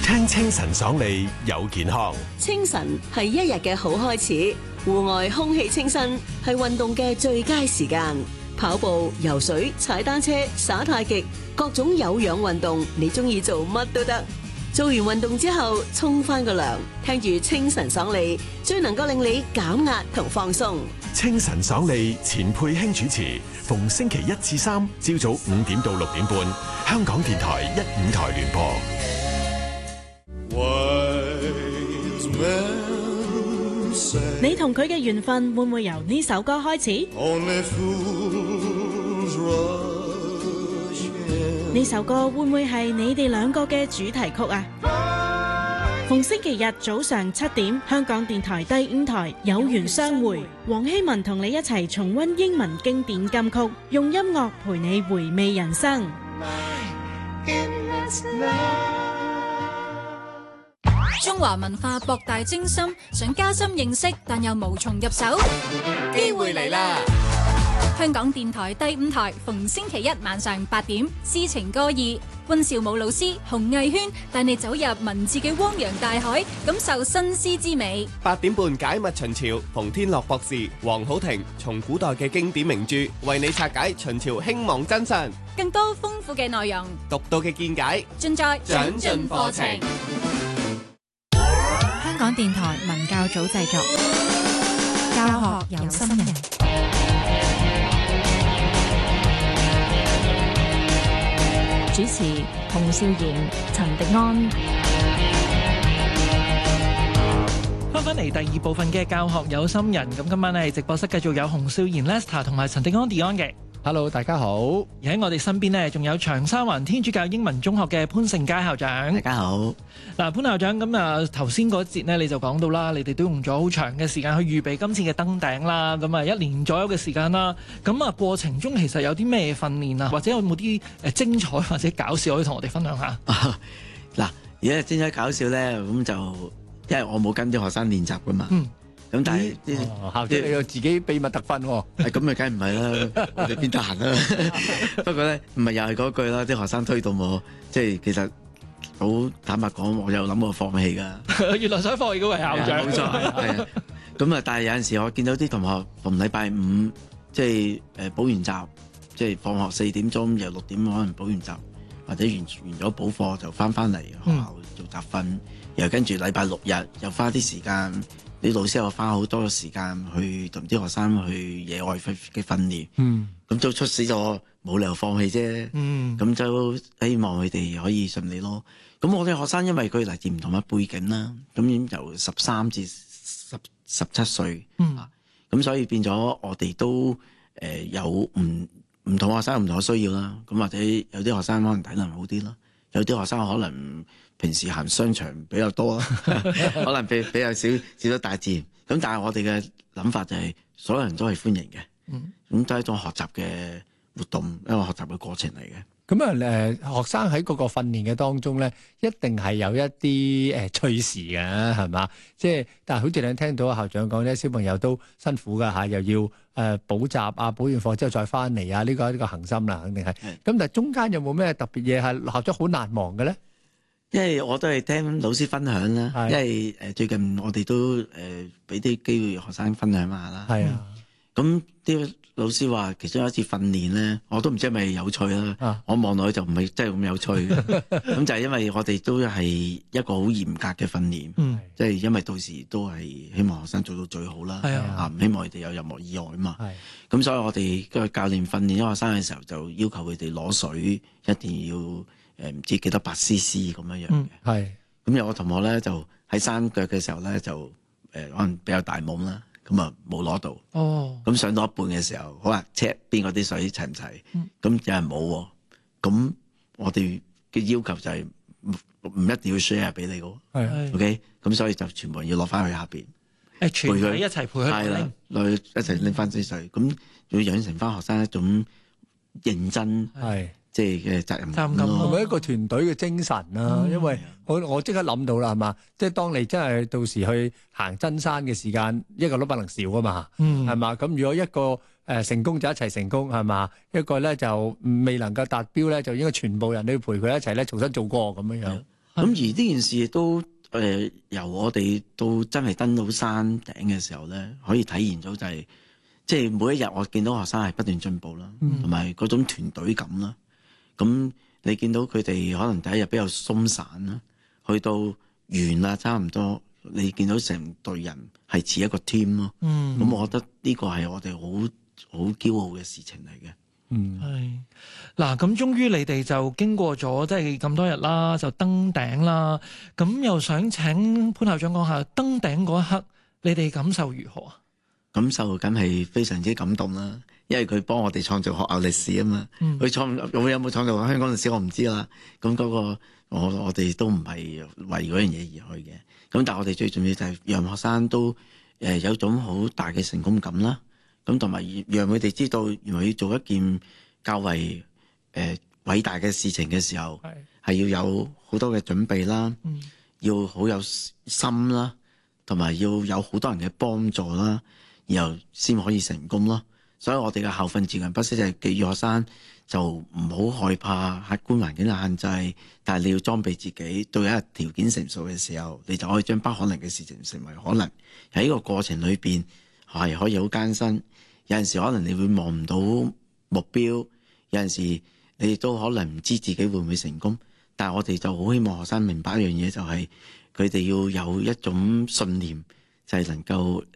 聽清晨爽利有健康。 清晨係一日嘅好開始，戶外空氣清新係運動嘅最佳時間。跑步、游水、踩單車、耍太極，各種有氧運動，你中意做乜都得。做完運動之後，沖翻個涼，聽住清晨爽利，最能夠令你減壓同放鬆。 清晨爽利，錢佩卿主持，逢星期1至3朝早5點到6點半，香港電台1、5台聯播。 你同佢嘅緣分會唔會由呢首歌開始？呢首歌會唔會係你哋兩個嘅主題曲啊？逢星期日早上7點，香港電台第5台有緣相會，黃希文同你一齊重溫英文經典金曲，用音樂陪你回味人生。 中華文化博大精深，想加深認識，但又無從入手。機會嚟啦！香港電台第5台，逢星期1晚上8點，詩情歌意，溫兆武老師、洪藝軒帶你走入文字嘅汪洋大海，感受新詩之美。 8點半解密秦朝，馮天樂博士、黃好庭從古代嘅經典名著，為你拆解秦朝興亡真相。 更多豐富嘅內容， 獨到嘅見解， 盡在長進課程。 香港電台文教組製作，教學有心人。主持洪少賢、陳迪安。 翻嚟第2部分嘅教學有心人，咁今晚咧直播室繼續有洪少賢 Lester 同埋陳迪安 Dion 嘅。 Hello， 大家好。 而喺我哋身邊呢，仲有長沙灣天主教英文中學嘅潘聖佳校長。 大家好。 嗱，潘校長，咁啊頭先嗰節呢，你就講到啦，你哋都用咗好長嘅時間去預備今次嘅登頂啦，咁啊1年左右嘅時間啦。咁啊過程中其實有啲咩訓練啊，或者有冇啲精彩或者搞笑可以同我哋分享下？ 嗱，而家精彩搞笑咧，咁就因為我冇跟啲學生練習噶嘛。咁但係校長你又自己秘密特訓喎， 咁咪梗係唔係啦，我哋邊得閒啦。不過咧，唔係又係嗰句啦，啲學生推動我，即係其實好坦白講，我有諗過放棄㗎。 原來想放棄嗰位校長， 冇錯，係啊。咁啊，但係有陣時我見到啲同學逢禮拜5，即係補完習，即係放學4點鐘，又6點可能補完習，或者完咗補課就翻嚟學校做集訓，又跟住禮拜6日又花啲時間。啲老師又花好多時間去同啲學生去野外嘅訓練，咁都促使咗冇理由放棄啫。咁就希望佢哋可以順利咯。咁我哋學生因為佢嚟自唔同嘅背景啦，咁由13至17歲，咁所以變咗我哋都有唔同學生有唔同嘅需要啦。咁或者有啲學生可能體能好啲啦，有啲學生可能平時行商場比較多啦，可能比較少咗大自然。咁但係我哋嘅諗法就係所有人都係歡迎嘅，咁都係一種學習嘅活動，一個學習嘅過程嚟嘅。 咁啊學生喺嗰個訓練嘅當中咧，一定係有一啲趣事嘅，係嘛？即係但係好似你聽到校長講咧，小朋友都辛苦㗎嚇，又要補習啊，補完課之後再翻嚟啊，呢個恆心啦，肯定係。咁但係中間有冇咩特別嘢係校長好難忘嘅咧？ 因為我都係聽老師分享啦，因為最近我哋都俾啲機會學生分享下啦。係啊，咁啲老師話其中有一次訓練咧，我都唔知係咪有趣啦。我望落去就唔係真係咁有趣嘅。咁就係因為我哋都係一個好嚴格嘅訓練，即係因為到時都係希望學生做到最好啦。唔希望佢哋有任何意外啊嘛。咁所以我哋個教練訓練啲學生嘅時候，就要求佢哋攞水一定要。唔知幾多百 CC 咁樣嘅，咁有個同學咧就喺山腳嘅時候咧就可能比較大懵啦，咁啊冇攞到，咁上到一半嘅時候，好啦 check 邊個啲水齊唔齊，咁有人冇喎，咁我哋嘅要求就係唔一定要 share 俾你嘅，OK，咁所以就全部人要攞翻去下邊， 全體一齊陪佢， 係啦，落去一齊拎翻啲水，咁要養成翻學生一種認真。即係嘅責任感咯， 同埋一個團隊嘅精神啦。因為我即刻諗到啦，係嘛？即係當你真係到時去行真山嘅時間，一個都不能少啊嘛，係嘛？咁如果一個成功就一齊成功，係嘛？一個咧就未能夠達標咧，就應該全部人都要陪佢一齊咧重新做過咁樣樣。 咁而呢件事亦都由我哋到真係登到山頂嘅時候咧，可以體現到就係即係每一日我見到學生係不斷進步啦，同埋嗰種團隊感啦。咁你見到佢哋可能第一日比較鬆散啦，去到完啦差唔多，你見到成隊人係似一個 team 咯。咁我覺得呢個係我哋好驕傲嘅事情嚟嘅。 係嗱，咁終於你哋就經過咗即係咁多日啦，就登頂啦。咁又想請潘校長講下登頂嗰一刻，你哋感受如何啊？ 感受梗係非常之感動啦，因為佢幫我哋創造學校歷史啊嘛。佢有冇創造香港歷史我唔知啦。咁嗰個我哋都唔係為嗰樣嘢而去嘅。咁但係我哋最重要就係讓學生都有種好大嘅成功感啦。咁同埋讓佢哋知道原來要做一件較為偉大嘅事情嘅時候，係要有好多嘅準備啦，要好有心啦，同埋要有好多人嘅幫助啦，然後先可以成功咯。所以我哋嘅校訓自強不息就係寄語學生就唔好害怕客觀環境嘅限制，但係你要裝備自己，到有一日條件成熟嘅時候，你就可以將不可能嘅事情成為可能。喺呢個過程裏邊係可以好艱辛。有陣時可能你會望唔到目標，有陣時你亦都可能唔知自己會唔會成功。但係我哋就好希望學生明白一樣嘢，就係佢哋要有一種信念，就係能夠